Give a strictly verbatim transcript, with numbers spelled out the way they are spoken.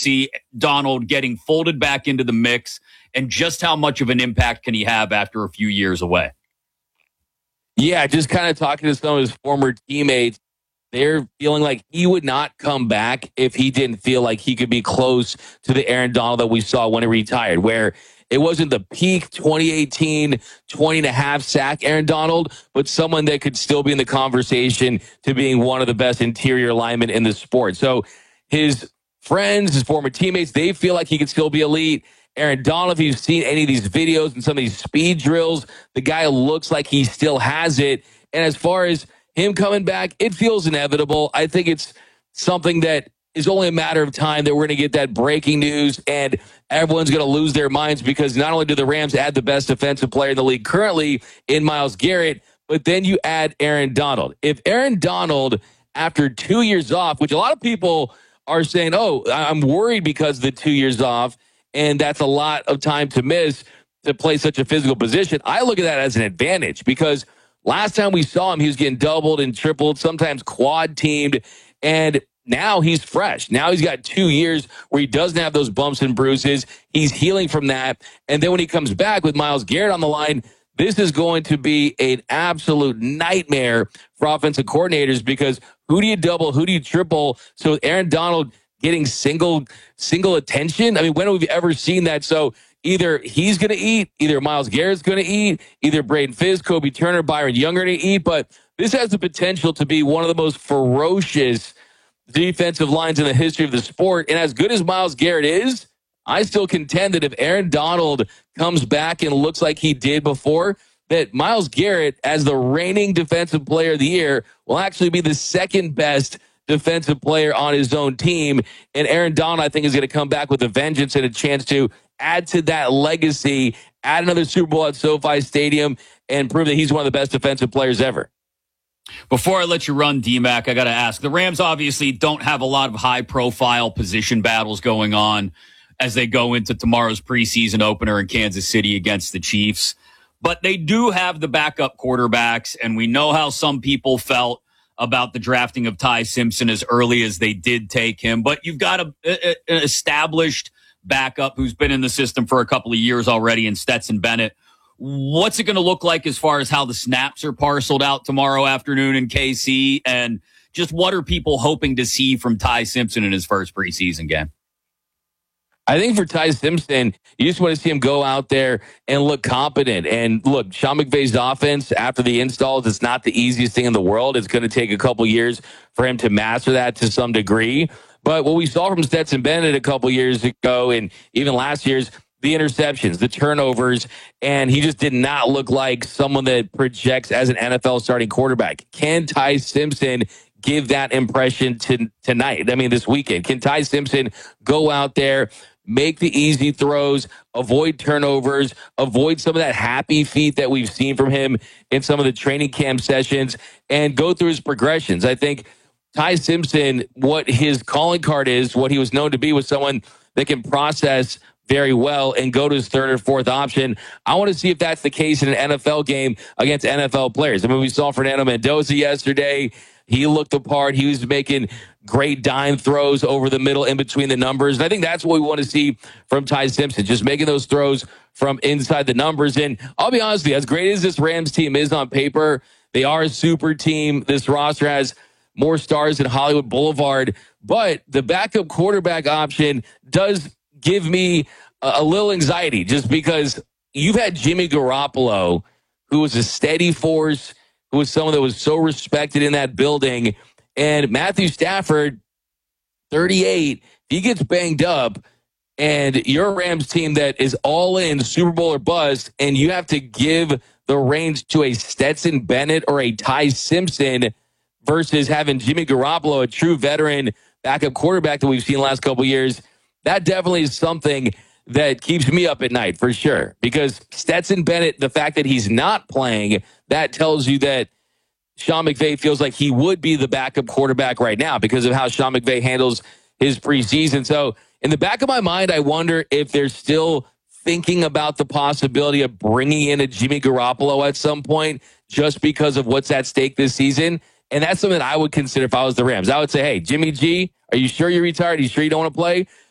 see Donald getting folded back into the mix, and just how much of an impact can he have after a few years away? Yeah, just kind of talking to some of his former teammates, they're feeling like he would not come back if he didn't feel like he could be close to the Aaron Donald that we saw when he retired, where it wasn't the peak twenty eighteen, twenty and a half sack Aaron Donald, but someone that could still be in the conversation to being one of the best interior linemen in the sport. So his friends, his former teammates, they feel like he could still be elite. Aaron Donald, if you've seen any of these videos and some of these speed drills, the guy looks like he still has it. And as far as him coming back, it feels inevitable. I think it's something that is only a matter of time that we're going to get that breaking news and everyone's going to lose their minds, because not only do the Rams add the best defensive player in the league currently in Myles Garrett, but then you add Aaron Donald. If Aaron Donald, after two years off, which a lot of people are saying, oh, I'm worried because of the two years off, and that's a lot of time to miss to play such a physical position. I look at that as an advantage, because last time we saw him, he was getting doubled and tripled, sometimes quad teamed, and now he's fresh. Now he's got two years where he doesn't have those bumps and bruises. He's healing from that. And then when he comes back with Myles Garrett on the line, this is going to be an absolute nightmare for offensive coordinators, because who do you double? Who do you triple? So Aaron Donald getting single single attention. I mean, when have we ever seen that? So either he's going to eat, either Myles Garrett's going to eat, either Braden Fizz, Kobe Turner, Byron Young are going to eat. But this has the potential to be one of the most ferocious defensive lines in the history of the sport. And as good as Myles Garrett is, I still contend that if Aaron Donald comes back and looks like he did before, that Myles Garrett, as the reigning defensive player of the year, will actually be the second best defensive player on his own team. And Aaron Donald, I think, is going to come back with a vengeance and a chance to add to that legacy, add another Super Bowl at SoFi Stadium, and prove that he's one of the best defensive players ever. Before I let you run, D-Mac, I got to ask. The Rams obviously don't have a lot of high-profile position battles going on as they go into tomorrow's preseason opener in Kansas City against the Chiefs. But they do have the backup quarterbacks, and we know how some people felt about the drafting of Ty Simpson as early as they did take him. But you've got a, a, an established backup who's been in the system for a couple of years already in Stetson Bennett. What's it going to look like as far as how the snaps are parceled out tomorrow afternoon in K C? And just what are people hoping to see from Ty Simpson in his first preseason game? I think for Ty Simpson, you just want to see him go out there and look competent. And look, Sean McVay's offense, after the installs, it's not the easiest thing in the world. It's going to take a couple years for him to master that to some degree. But what we saw from Stetson Bennett a couple years ago, and even last year's, the interceptions, the turnovers, and he just did not look like someone that projects as an N F L starting quarterback. Can Ty Simpson give that impression to, tonight? I mean, this weekend. Can Ty Simpson go out there, make the easy throws, avoid turnovers, avoid some of that happy feet that we've seen from him in some of the training camp sessions, and go through his progressions? I think Ty Simpson, what his calling card is, what he was known to be, was someone that can process very well and go to his third or fourth option. I want to see if that's the case in an N F L game against N F L players. I mean, we saw Fernando Mendoza yesterday. He looked the part. He was making great dime throws over the middle in between the numbers. And I think that's what we want to see from Ty Simpson, just making those throws from inside the numbers. And I'll be honest with you, as great as this Rams team is on paper, they are a super team. This roster has more stars than Hollywood Boulevard. But the backup quarterback option does give me a, a little anxiety, just because you've had Jimmy Garoppolo, who was a steady force, who was someone that was so respected in that building. And Matthew Stafford, thirty-eight, he gets banged up, and you're a Rams team that is all in, Super Bowl or bust, and you have to give the reins to a Stetson Bennett or a Ty Simpson versus having Jimmy Garoppolo, a true veteran backup quarterback that we've seen the last couple of years. That definitely is something that keeps me up at night for sure, because Stetson Bennett, the fact that he's not playing, that tells you that Sean McVay feels like he would be the backup quarterback right now because of how Sean McVay handles his preseason. So in the back of my mind, I wonder if they're still thinking about the possibility of bringing in a Jimmy Garoppolo at some point just because of what's at stake this season. And that's something that I would consider if I was the Rams. I would say, hey, Jimmy G, are you sure you're retired? Are you sure you don't want to play?